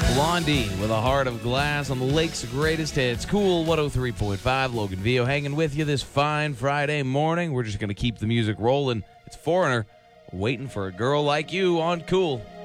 Blondie with a heart of glass on the Lake's greatest hits. Cool 103.5. Logan Vio hanging with you this fine Friday morning. We're just going to keep the music rolling. It's Foreigner, waiting for a girl like you on Cool.